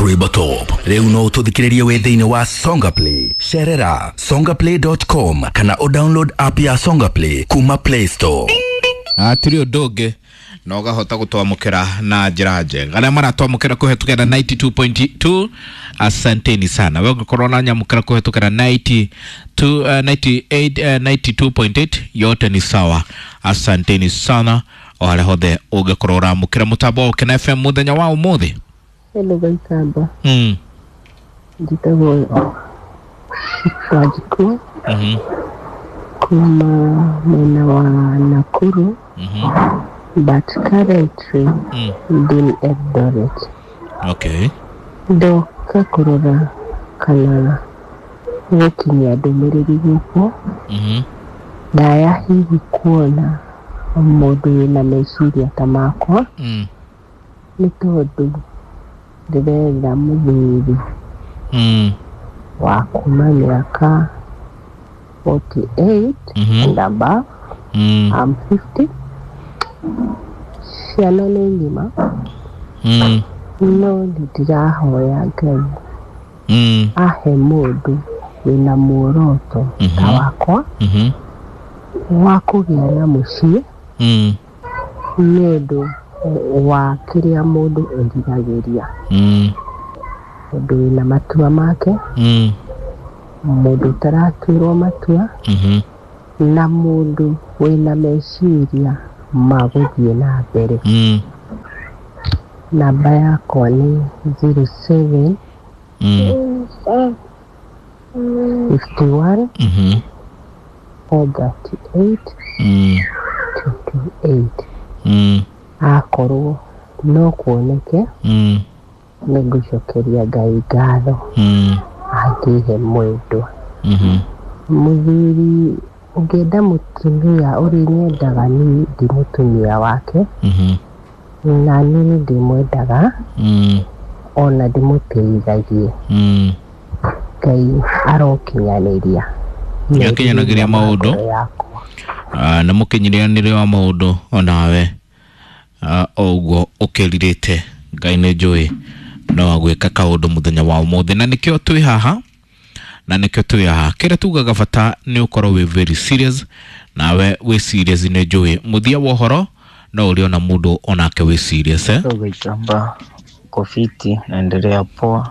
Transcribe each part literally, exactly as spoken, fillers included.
Rwimbo Top. Reu no tuthikiririe wethini wa Songa Play. Sherera songaplay dot com kana o download app ya Songa Play kuma Play Store. Atirio doge no gahota gutwamukira na njiraje gana maratwamukira kuhetukira ninety-two point two. Asanteni sana wewe korona nyamukira kuhetukira ninety-two uh, ninety-eight uh, ninety-two point eight yote ni sawa. Asanteni sana wale hode uge korora mukira mutabo kena F M muthenya wa umuthi. Hello Gaitamba. Mm. Nditago Wajiko. Mhm. Kuma mena wa Nakuru. Mhm. But currently Mm. in Eldoret. Okay. Ndo kakorora kana wokinya ndumiriri guko. Mhm. Ndaya hivi kuona mundu na meciria ta makwa. Mm. Ni tondu ndĩrenda mũthuri Mm. wa kuma mĩaka forty-eight Mhm. and above. Mm. I'm fifty. Ciana nĩ ngima. Mm. No ndĩrahoya Ngai Mm. ahe mũndũ wĩna muoroto ta wakwa Mhm. wa kũgĩa na mũciĩ Mm. nĩ ũndũ wa kĩrĩa mũndũ eriragĩria. Mm. Mũndũ wĩna matua make, Mm. mũndũ ũtaratuĩrwo matua, Mhm. na mũndũ wĩna meciria ma gũthiĩ na mbere. Mm. Namba yakwa nĩ zero seven Mm. fifty-one Mhm. four thirty-eight Mm. two twenty-eight. Mm. Akorwo no kuoneke Mm. nĩ ngũcokeria Ngai ngatho Mm. angĩhe mwendwa. Mhm. Mũthuri ũngĩenda mũtumia ũrĩa nyendaga niĩ ndĩ mũtumia wake, Mhm. na niĩ ndĩmwendaga Mm. ona ndĩmũteithagie. Mm. Ngai arokinyanĩria Nĩakinyanagĩria maũndũ. yakwa. Ah, na mukinyirianire wa maundu onawe ah oguo ukiririte Ngai nĩ njũĩ no agwĩka kaundu muthenya wa umuthi na nikio twi haha na nikio twi haha kire tugaga bata ni ukorwo we very serious nawe we serious nĩ njũĩ muthia wa uhoro no uliona mundu onake we serious eh Gaitamba kofiti naendelea poa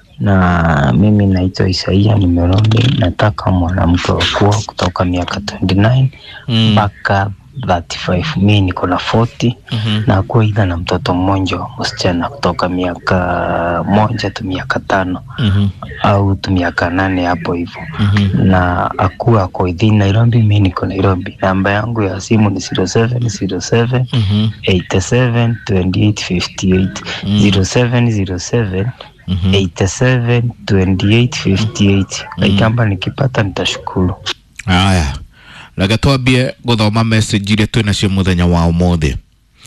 na mimi naitwa Isaia Nimeroni. Nataka mwanamke wa kuoa kutoka miaka twenty-nine mpaka mm. thirty-five. Mimi niko na forty mm-hmm. na kuwa ila na mtoto mmoja msichana kutoka miaka moja tu miaka tano mm-hmm. au tu miaka nane hapo hivyo mm-hmm. na akuwa kwa idhini Nairobi. Mimi niko Nairobi. Namba yangu ya simu ni zero seven zero seven eighty-seven twenty-eight fifty-eight mm-hmm. zero seven zero seven Mm-hmm. eighty-seven twenty-eight fifty-eight. Gaitamba nikipata nitashukuru. Aya. Laga twambie guthoma message ile twina cio muthenya wa umuthi.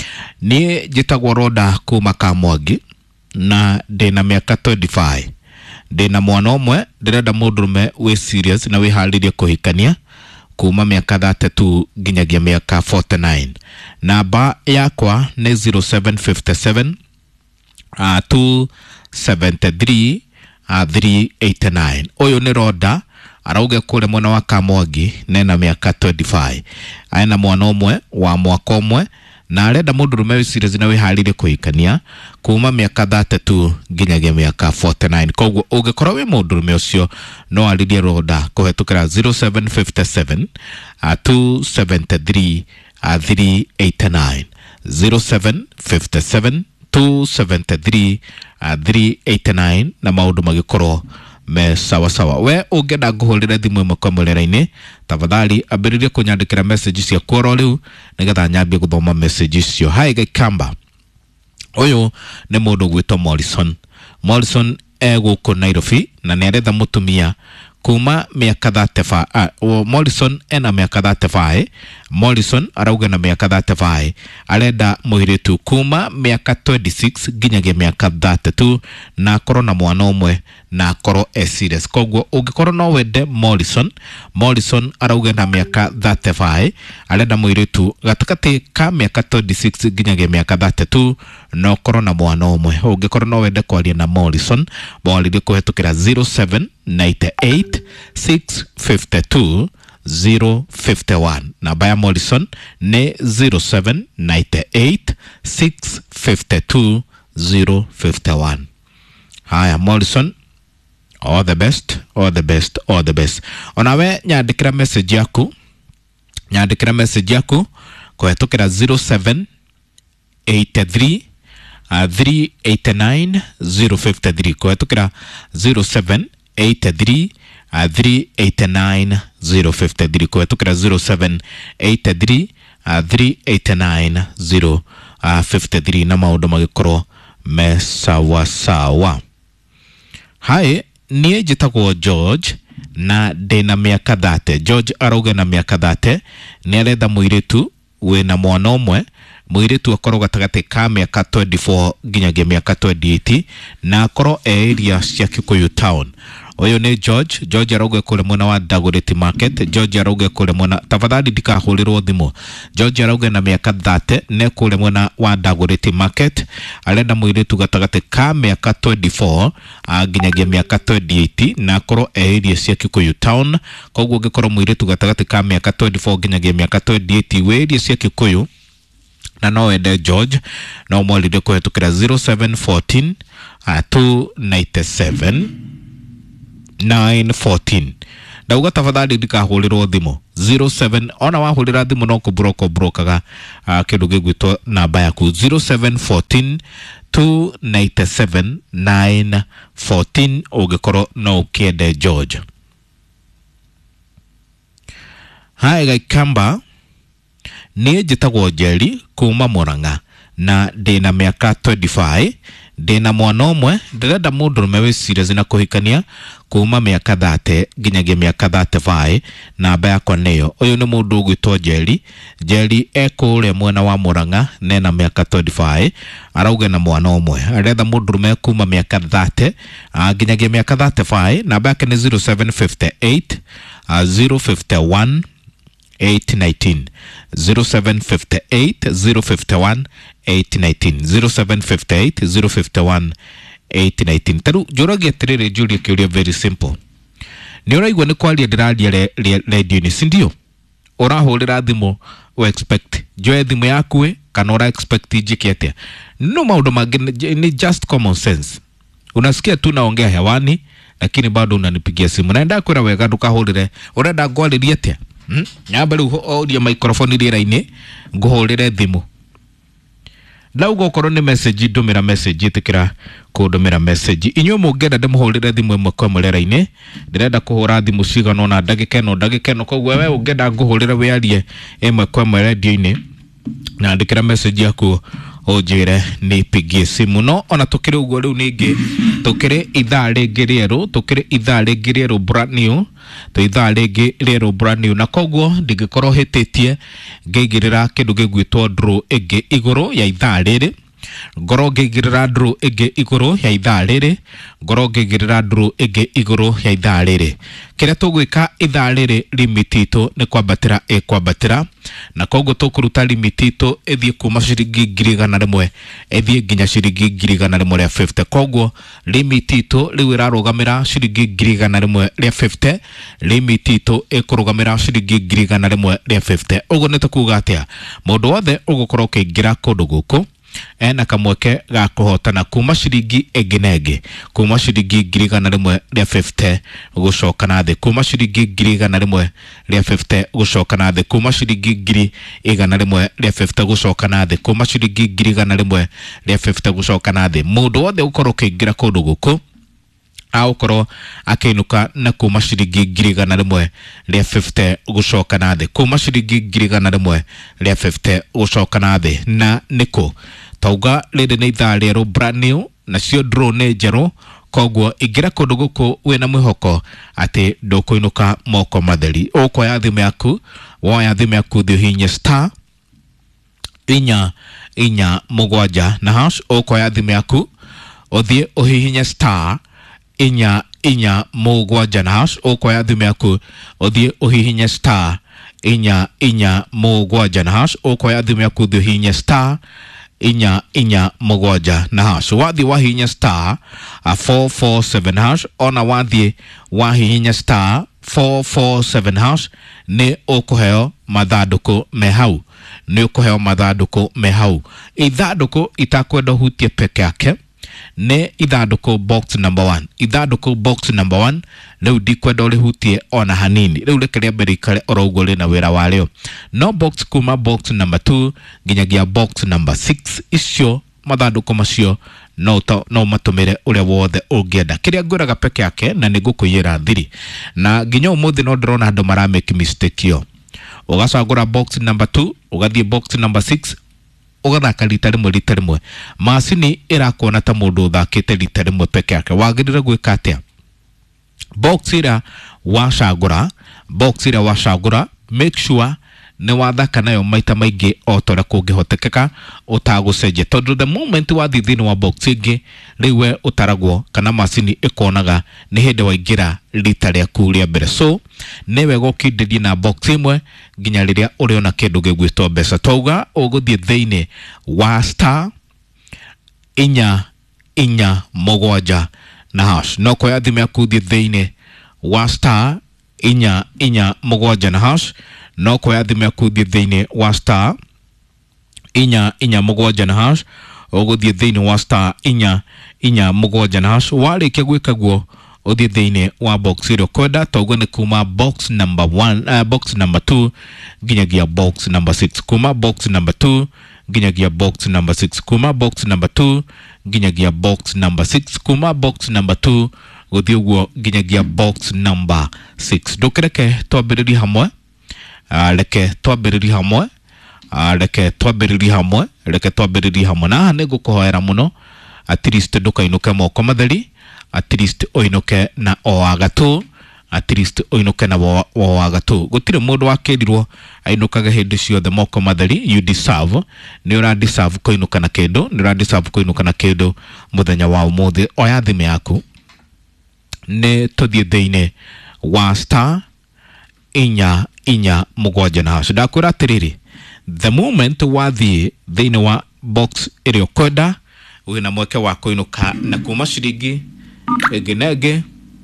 Ni njitagwo Roda kuma Kamwangi na ndina miaka twenty-five. Ndina mwana umwe ndirenda mundurume we serious na we haririe kuhikania kuma miaka thirty-two nginyagia miaka forty-nine. Namba yakwa ni zero seven five seven uh, two seventy-three uh, three eighty-nine. Oyo ni Roda arauge kule mwana wa Kamwangi nena miaka twenty-five. Aina mwana umwe wa mwaka umwe na arenda mundurume we serious na we harire kuhikania kuma miaka thirty-two nginyagia miaka forty-nine. Koguo ungekorwo we mundurume ucio no aririe Roda kuhetukira zero seven five seven uh, two seventy-three three eighty-nine zero seven five seven two seventy-three three eighty-nine na maundu magikorwo me sawa sawa. We ungenda nguhurire thimu imwe kwa murera-ini tafadhali ambiririe kunyandikira message cia kworo riu nigetha nyambie guthoma message icio. Hi Gaikamba, uyu ni mundu gwitwa Morrison. Morrison e guku Nairobi na ni aretha mutumia kuma miaka thirty-five. Ah, Morrison ena miaka thirty-five. Morrison arauga na miaka thirty-five arenda muhiritu kuma miaka twenty-six nginyagia miaka thirty-two na korona mwana umwe na koro e serious. Koguo ungikoro no wende Morrison, Morrison arauga na miaka thirty-five, arenda muiritu gatakati ka miaka twenty-six ginyagia miaka thirty-two, no koro na mwana umwe. Ungikoro no wende kwaria na Morrison, mwalire kuhetukira zero seven nine eight six five two zero five one. Namba ya Morrison ni zero seven nine eight six five two zero five one. Haya Morrison, all the best, all the best, all the best. Onawe nyandikira message yaku, nyandikira message yaku kuhetukira zero seven eight three three eight nine zero five three, kuhetukira zero seven eight three three eight nine zero five three, kuhetukira zero seven eight three three eight nine zero five three, na maundu magikorwo me sawa sawa. Hai nie jitagwo George na ndina miaka thirty. George arauga na miaka thirty ni arenda muiritu wina mwana umwe, muiritu akorwo gatagati ka miaka twenty-four ginyagia miaka twenty-eight na akorwo e area cia Kikuyu town. Oyo ni George. George arauga kule mwena wa Dagoretti Market. George arauga kule mwena, tafadhali ndikahulirwo thimu. George arauga na miaka thirty ne kule mwena wa Dagoretti Market, arenda muiritu gatagati ka miaka twenty-four ginyagia miaka twenty-eight na akorwo e area cia Kikuyu town. Koguo ngikoro muiritu gatagati ka miaka twenty-four ginyagia miaka twenty-eight we area cia Kikuyu na no ende George, no mwalire kuhetukira zero seven one four two nine seven nine one four. Dauga tafadhali ndikahulirwo thimu zero seven, ona wahulira thimu no kubroko brokaga uh, kindu gigwitwo namba yaku zero seven one four two nine seven nine one four ugikoro no ukiende George. Hai gaikamba ni jitagwo Jerry kuma Murang'a na ndina miaka twenty-five, ndina mwana umwe, ndirenda mundu mewe serious na kuhikania kuma miaka thirty ginyagia miaka thirty-five. Namba yakwa niyo. Uyu ni mundu gwitwo Jerry. Jerry ekure mwena wa Murang'a nena miaka twenty-five, arauga na mwana umwe, arenda mundu me kuma miaka thirty ginyagia miaka thirty-five. Namba yake ni zero seven five eight zero five one eight one nine zero seven five eight zero five one eight one nine zero seven five eight zero five one eight one nine. Taru joroge terere Julia kiuria very simple. Ni uraigwa ni kwaria ndiraria radio ni sindio? Urahurira thimu u expect joe thimu yaku kana ura expect njike atia? No maundu mangi ni just common sense. Unasikia tu naongea hewani lakini bado unanipigia simu. Naenda kwira wega ndukahurire. Urenda ngwaririe atia? Hmm? Nyamba riu audio microphone rira-ini nguhurire thimu. Laugo okoro ni message ndumira message itikira kundumira message. Inywe mungenda ndimuhurire thimu imwe kwa murera-ini. Ndirenda kuhura thimu cigana na ndagika ino ndagika ino, koguo wewe ungenda nguhurire wiarie imwe kwa mwe radio-ini na ndikira message yaku ojire ni pigie simu. No ona tukire uguo riu ningi tukire ithaa ringi rieru, tukire ithaa ringi rieru brand new, to ithaa ringi rieru brand new, na koguo ndingikorwo hititie ngigirira kindu gigwitwo draw igi iguru ya ithaa riri. Ngoro ngigirira draw igi iguru ya ithaa riri, ngoro ngigirira draw igi iguru ya ithaa riri. Kiria tugwika ithaa riri limit itu ni kwambatira e kwambatira, na koguo tukuruta limit itu ethie kuma ciringi ngiri igana rimwe ethie nginya ciringi ngiri igana rimwe ria fifty. Koguo limit itu riu irarugamira ciringi ngiri igana rimwe ria fifty, limit itu ikurugamira ciringi ngiri igana rimwe ria fifty. Uguo ni tukuga atia mundu wothe ugukorwo ukiingira kundu guku ena kamweke ga kuhotana kuma ciringi eginege, kuma ciringi ngiri igana rimwe ria fifty gucoka na thi, kuma ciringi ngiri igana rimwe ria fifty gucoka na thi, kuma ciringi ngiri igana rimwe ria fifty gucoka na thi, kuma ciringi ngiri igana rimwe ria fifty gucoka na thi. Mundu wothe ukorwo ukiingira kundu guku aukorwo akinuka na kuma ciringi ngiri igana rimwe ria fifty gucoka na thi, kuma ciringi ngiri igana rimwe ria fifty gucoka na thi. Na niko tauga riri ni ithaa rieru brand new, na cio draw ni njeru, koguo ingira kundu guku wina mwihoko ati ndukuinuka moko matheri. Ukoya thimu yaku, woya thimu yaku thi hinya star inya inya mugwanja na hash. Ukoya thimu yaku uthie uhihinya star inya inya mugwanja na hash ukoya thimu yaku uthie uhihinye star inya inya mugwanja na hash ukoya thimu yaku uthie uhihinye star inya inya mugwanja na hash wathi wahihinya star four four seven hash ona wathi wahihinya star four four seven hash ni ukuheo mathanduku mehau ni ukuheo mathanduku mehau ithanduku itakwenda hutie peke yake ne ithanduku box number one ithanduku box number one leu dikwenda uri hutie ona hanini leu lekeria mbere ikare orogo ri na wira wareo no box kuma box number two ginyagia box number six icio mathanduku macio no to no matumire uria wothe ungienda kiria ngwiraga peke yake na nigukuyira thiri na ginyo umuthi no ndrona andu mara make mistake yo ugacagura box number two ugathie box number six ugathaka rita rimwe rita rimwe macini irakuona ta mundu uthakite rita rimwe peke yake wagirire gwika atia box ira wacagura box ira wacagura make sure ne wathaka nayo maita maingi o tore kungihotekeka utagucenjia tondu the moment wathi thini wa box ingi riwe utaragwo kana macini ikonaga ni hindi waingira rita riaku ria mbere so newe gokindirie na box imwe nginya riria uriona kindu gigwitwo mbeca twauga uguthie thiini wa star inya inya mugwanja na hash no koya thimu yaku thie thiini wa star inya inya mugwanja na hash no koya thimu yaku thie thiini wa star inya inya mugwanja na hash uguthie thiini wa star inya inya mugwanja na hash warikia gwika guo uthie thiini wa box iro kwenda tauga ni kuma box number one uh, box number two ginyagia box number six kuma box number two ginyagia box number six kuma box number two ginyagia box number six kuma box number two guthie guo ginyagia box number six ndukireke twambiririe hamwe uh, reke twambiririe hamwe uh, reke twambiririe hamwe reke twambiririe hamwe na nigukuhoera muno at least ndukainuke moko matheri at least oinuke na oagatu at least oinuke na oagatu gutire mundu wakirirwo ainukaga hindi ciothe moko matheri you deserve ni ura deserve koinuka na kindu ni ura deserve koinuka na kindu muthenya wa umuthi oya thimu yaku ne tuthie thiini wa star inya inya mugwanja na hash ndakwira atiriri the moment wathie thiini wa box iria ukwenda wina mweke wa kuinuka na kuma ciringi egenege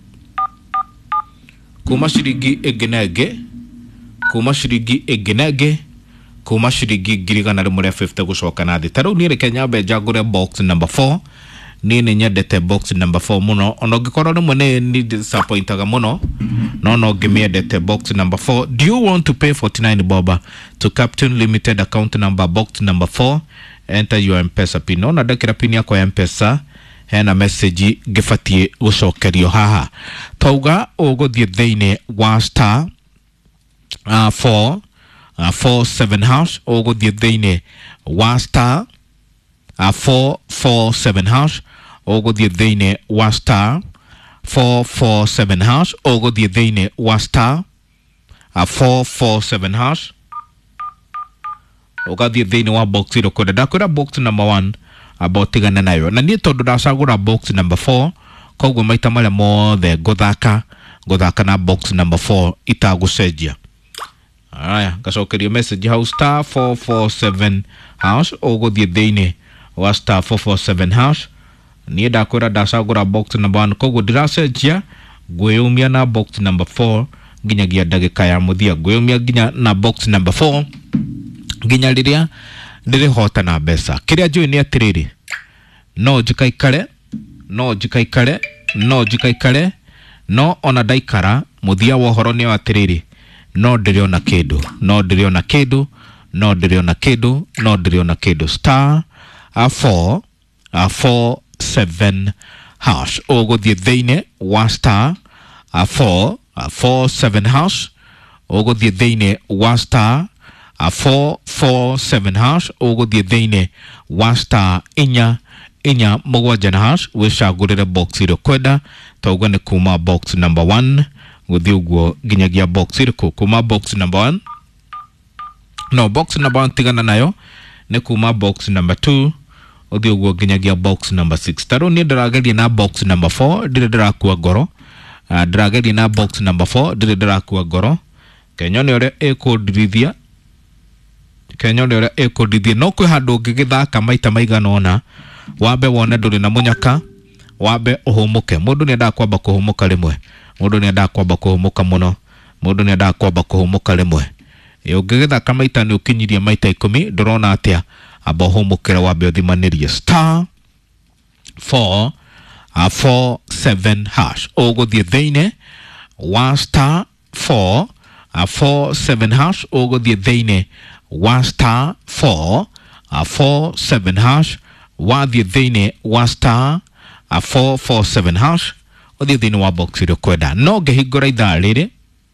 kuma ciringi egenege kuma ciringi egenege kuma ciringi ngiri igana rimwe ria fifty gucoka na thi tariu ni reke nyambe njagure box number four ni ni nyendete box number four muno ono gikorwo rimwe ni ni disappointaga muno no no ngimiendete box number four do you want to pay forty-nine bob to Captain Limited account number box number four enter your M-Pesa pin no na ndakira pin yako ya M-Pesa hena message gifatie gucokerio haha tauga uguthie thiini wa star uh, four uh, four seven hash uguthie thiini wa star uh, four four seven hash uguthie thiini wa star four four seven hash uguthie thiini wa star uh, four four seven hash ugathie thiini wa box iro kwenda ndakwira box number one about tigana nayo na ni tondu ndacagura box number four koguo maita maria mothe nguthaka nguthaka na box number four itagucenjia aya ngacokerio message house star four four seven hash uguthie thiini wa star four four seven hash ni ndakwira ndacagura box number one koguo ndiracenjia ngwiyumia na box number four nginyagia ndagika ya muthia ngwiyumia nginya na box number four nginya riria ndire hota na mbeca kiria njui ni atiriri no njikaikare no njikaikare no njikaikare no ona ndaikara muthia wa horo ni atiriri no ndiriona kindu no ndiriona kindu no ndiriona kindu no ndiriona kindu star a four a four seven hash uguthie thiini wa star a four a four seven hash uguthie thiini wa star a four four seven hash uguthie thiini wa star inya inya mugwanja na hash wicagurire box iro kwenda tauga ni kuma box number one guthie uguo ginyagia box iriku kuma box number one no box number one tigana nayo ni kuma box number two uthi uguo nginyagia box number six. Taro ni ndirageria na box number four ndire ndirakua ngoro. Uh, ndirageria na box number four ndire ndirakua ngoro. Kenyone ore ekundirithia Kenyone ore ekundirithia no kwi handu ngigithaka maita maigana ona wambe wone nduri na munyaka wambe uhumuke. Mundu ni ndakwamba kuhumuka rimwe, mundu ni ndakwamba kuhumuka muno, mundu ni ndakwamba kuhumuka rimwe. Ungigithaka maita ni ukinyirie maita ikumi ndurona atia aba uhumukire wambe uthimanirie star four four seven hash uguthie thiine wa star four four seven hash uguthie thiine wa star four four seven hash wathie thiine wa star four four seven hash uthie thiine wa box ire kwenda no ngehingura ithaa riri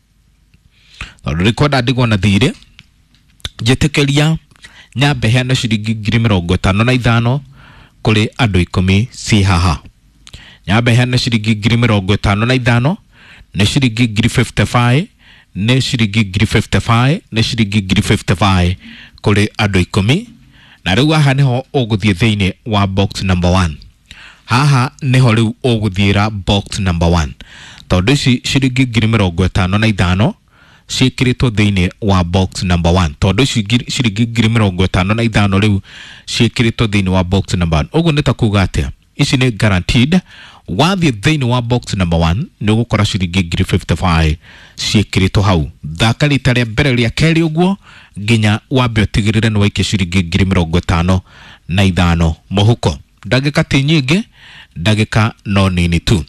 tondu rikwenda ndigwo na thire njitikiria nyambe heana ciringi ngiri mirongo itano na ithano kuri andu ikumi si haha. Nyambe heana ciringi ngiri mirongo itano na ithano ne ciringi ngiri fifty-five ne ciringi ngiri fifty-five ne ciringi ngiri fifty-five kuri andu ikumi. Na riu haha niho uguthie thiine wa box number one. Haha niho riu uguthiira box number one tondu ici ciringi ngiri mirongo itano na ithano cikiritwo thiine wa box number one tondu ciringi ngiri mirongo itano na ithano riu cikiritwo thiine wa box number one. Uguo nita kuga atia ici ni guaranteed. Wathie thiine wa box number one ni ugukora ciringi ngiri fifty-five cikiritwo hau. Thaka rita ria mbere ria keri uguo nginya wambe utigirire ni waikia ciringi ngiri mirongo itano na ithano muhuko. Ndagika ti nyingi, ndagika no nini tu.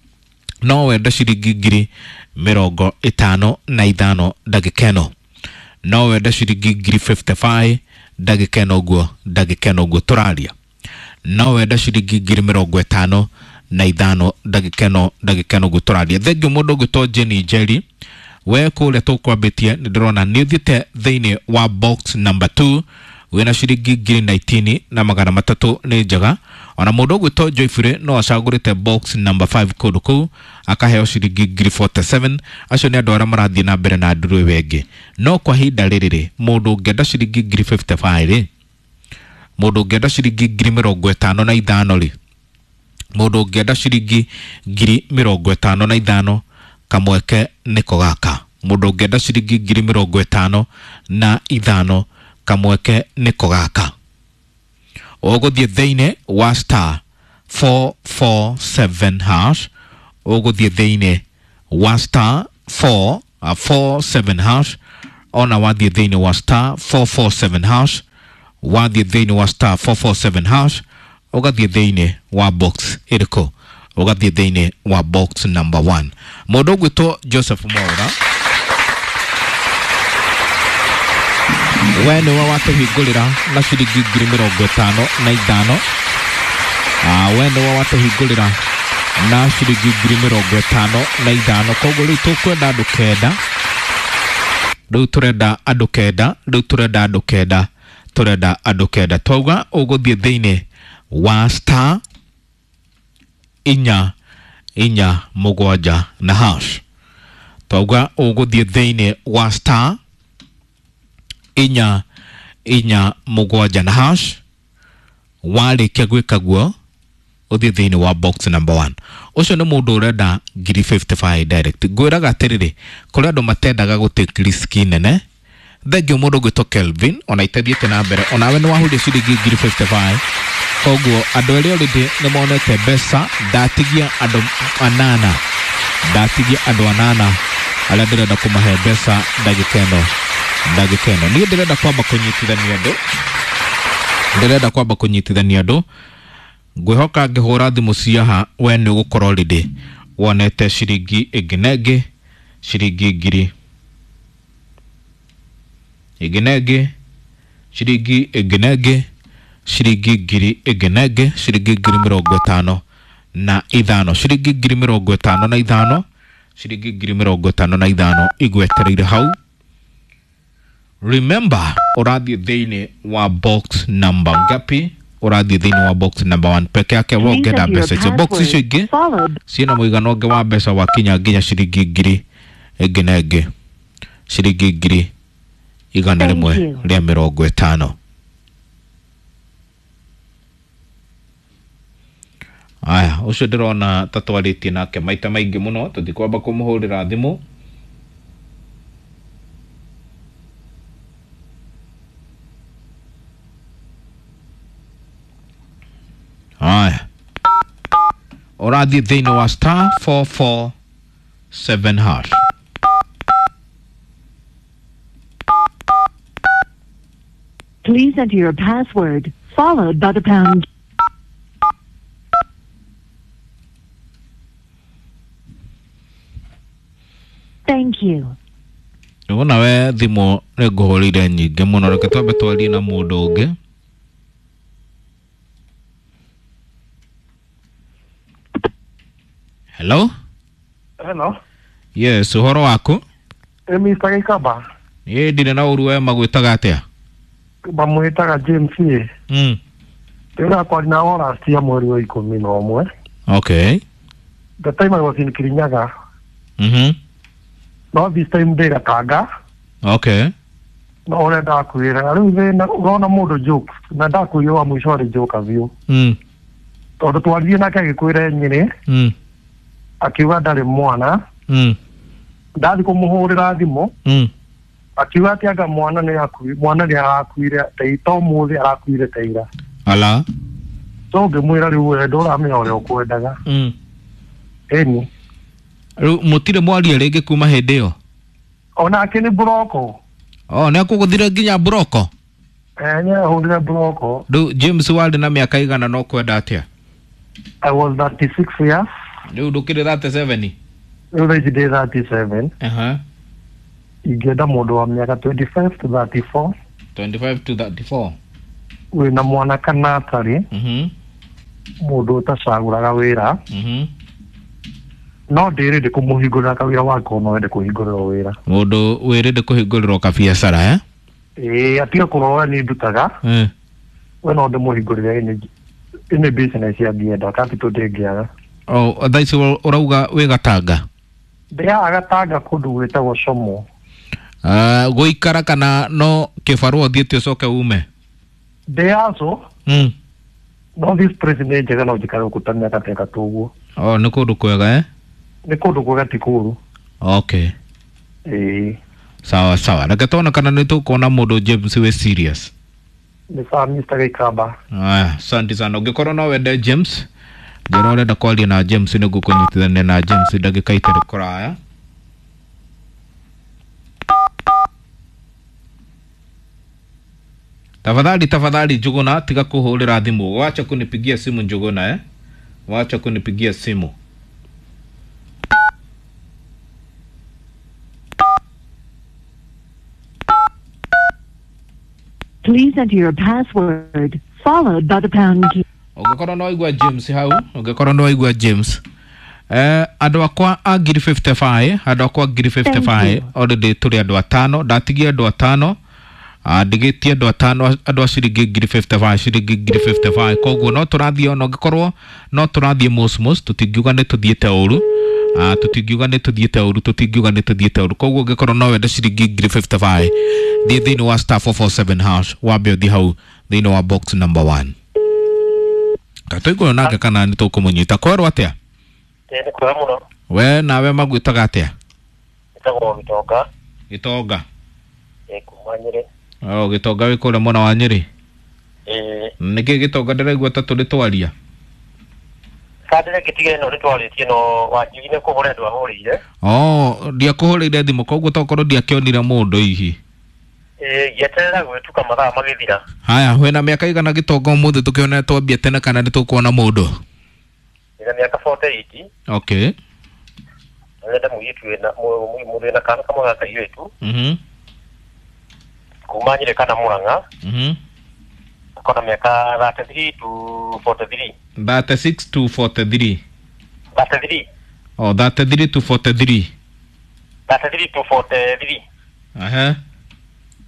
No wenda ciringi ngiri mirongo itano na ithano ndagika ino, no wenda ciringi ngiri fifty-five ndagika ino guo ndagika ino guo turaria, no wenda ciringi ngiri mirongo itano na ithano ndagika ino ndagika ino guo turaria. Thengiu mundu gwitwo Jenny Jerry we kuria tukwambitie ni ndirona ni uthiite thiine wa box number two wina ciringi ngiri nineteen na magana matatu ni njega. Ona mundu gwitwo Joyfrey no acagurite box number five kundu kuu akaheo ciringi ngiri forty-seven. Acio ni andu aria marathie na mbere na nduru wengi. No kwa hinda riri mundu ngenda ciringi ngiri fifty-five ri, mundu ngenda ciringi ngiri mirongo itano na ithano ri, mundu ngenda ciringi ngiri mirongo itano na ithano kamweke niko gaka. Mundu ngenda ciringi ngiri mirongo itano na ithano kamweke niko gaka. Uguthie thiine wa star four four seven hash uguthie thiine wa star four four seven hash. Ona wathie thiine wa star four four seven hash wathie thiine wa star four four seven hash ugathie thiine wa box iriko ugathie thiine wa box number one. Mundu gwitwo Joseph Mwaura we niwe watuhingurira na ciringi ngiri mirongo itano na ithano. Uh, we niwe watuhingurira na ciringi ngiri mirongo itano na ithano. Koguo riu tukwenda andu kenda, riu turenda andu kenda, riu turenda andu kenda, turenda andu kenda. Twauga uguthie thiine wa star inya inya mugwanja na hash. Twauga uguthie thiine wa star inya inya mugwanja na hash. Warikia gwika guo uthie thiine wa box number one. Ucio ni mundu urenda ngiri fifty-five direct. Ngwiraga atiriri kuri andu matendaga gutake risk nene. Thengiu mundu gwitwo Kelvin ona itethiete na mbere ona we ni wahuria ciringi ngiri fifty-five. Koguo andu eri already ni monete mbeca. Ndatigia andu anana, ndatigia andu anana aria ndirenda kumahe mbeca ndagika ino ndagika ino. Ni ndirenda kwamba kunyitithania andu, ndirenda kwamba kunyitithania andu. Ngwihoka ngihura thimu ciaha we ni ugukorwo already wonete ciringi inginenge ciringi ngiri inginenge ciringi inginenge ciringi ngiri inginenge ciringi ngiri mirongo itano na ithano, ciringi ngiri mirongo itano na ithano, ciringi ngiri mirongo itano na ithano igwetereire hau. Remember urathie thiine wa box number ngapi? Urathie thiine wa box number one peke yake. Wongeda mbeca icio box icio ingi ciina muigana ungi wa mbeca wakinya nginya ciringi ngiri inginenge ciringi ngiri igana rimwe ria mirongo itano. aya ucio ndirona tatwaritie nake maita maingi muno tutikwamba kumuhurira thimu aya urathi thini wa star four four seven hash. Please enter your password followed by the pound. Thank you. Una we thimu neguhurire nyingi muno reke twambe twarie na mundu ungi. Hello? Hello. Yes, uhoro waku? E mister Gikaba. Ye ndire na uru we magwitaga atia? Bamwitaga James ye. Mm. Tena kwa na ora sia mweri wa ikumi na umwe. Okay. The time I was in Kirinyaga. Mhm. No this time they Gatanga. Okay. No ora da kuira. Riu ve na urona mundu joke. Na da kuyo mwisho ri joke avyo. Mm. Tondu twarie nake gikwira nyine. Mm. Akiuga ndari mwana. Mm. Ndathi kumuhurira thimu. Mm. Akiuga ati aga mwana ni akui mwana ni arakuire teito muthi arakuire teira. Ala. So ngimwira riu we nduramenya uria ukwendaga. Mm. Eni. Riu mutire mwaria ringi kuma hindi yo. Ona akini broko. Oh, ne kuguthira nginya broko. Eh, nya hurira broko. Riu James Ward na miaka igana no kwenda atia? I was thirty-six years. Riu ndukire thirty-seven. Riu rĩu ndĩ thirty-seven. Aha. Ingĩenda mũndũ wa mĩaka twenty-five to thirty-four. twenty-five to thirty-four. Wĩna mwana kana atarĩ. Mhm. Mũndũ ũtacagũraga wĩra. Mhm. No ndĩrĩndĩ kũmũhingũrĩra kawĩra wako no wende kũhingũrĩrwo wĩra. Mũndũ wĩrĩndĩ kũhingũrĩrwo kabiacara eh? Ĩĩ atiga kũrora nĩ ndutaga. Eh. We no ndĩmũhingũrĩre ĩnĩ ĩnĩ business ya ngĩenda capital ndĩngĩaga. Oh, thaici urauga wĩ Gatanga? Ndĩaga Gatanga kũndũ gwĩtagwo Como. Ah, gũikara kana no kĩbarũa ũthiĩte ũcoke ume? Ndĩaco. Mm. No this president njega no njikare gũkũ ta mĩaka ta ĩtatũ ũguo. Oh, nĩ kũndũ kwega eh? Nĩ kũndũ kwega ti kũũru. Okay. Ĩĩ. Sawa sawa. Reke tuone kana nĩ tũkuona mũndũ James wĩ serious. Nĩ sawa mister Gikaba. Aya, asante sana. Ũngĩkorwo no wende James, njĩra ũrenda kwaria na James nĩguo kũnyitithania na James ndagĩka itarĩ kũraya. Tafadhali tafadhali Njuguna, tiga kuhurira thimu. Wacha kunipigia simu Njuguna eh? Wacha kunipigia simu. Please enter your password followed by the pound key. Ungĩkorwo no igua James hau, ungĩkorwo no igua James. Eh, andũ akwa a ngiri fifty-five, andũ akwa ngiri fifty-five, already tũrĩ andũ atano, ndatigia andũ atano. Ah, ndigitie andũ atano, andũ a ciringi ngiri fifty-five, ciringi ngiri fifty-five. Koguo no tũrathiĩ ona ungĩkorwo no tũrathiĩ mosmos, tũtingiuga nĩ tũthiĩte ũru. Ah, tũtingiuga nĩ tũthiĩte ũru, tũtingiuga nĩ tũthiĩte ũru. Koguo ungĩkorwo no wende ciringi ngiri fifty-five, thiĩ thĩinĩ wa star four four seven hash, wambe ũthiĩ hau thĩinĩ wa box number one. Katoigwo nake kana nĩ tũkũmũnyita. Kwerwo atĩa? Nĩ kwega mũno. We nawe magwĩtaga atĩa? Gĩtagwo Gĩtonga. Gĩtonga. Ĩ kuma Nyĩrĩ. Oh, Gĩtonga wĩ kũrĩa mwena wa Nyĩrĩ. Ĩ. Nĩkĩ Gĩtonga ndĩraigua ta tũrĩ twaria? Kandire gĩtigĩre no nĩtwarĩtie no wanjigire kũhũra andũ ahũrĩire. Oh, ndiakũhũrĩire thimũ koguo tokorwo ndiakĩonire mũndũ hihi. Ĩ gĩeterera gwĩtuka mathaa magĩthira. Haya, wĩna mĩaka igana Gĩtonga ũmũthĩ tũkĩona twambie tene kana nĩ tũkuona mũndũ? Ĩna mĩaka forty-eight. Okay. Nĩenda mũirĩtu wĩna mũndũ wĩna kana kamwe ga kairĩtu. Mhm. Kuma Nyĩrĩ kana Mũrang'a. Mhm. Akona mĩaka thirty-three to forty-three. thirty-six to forty-three. thirty-three. Oh, thirty-three to forty-three. thirty-three to forty-three. Aha.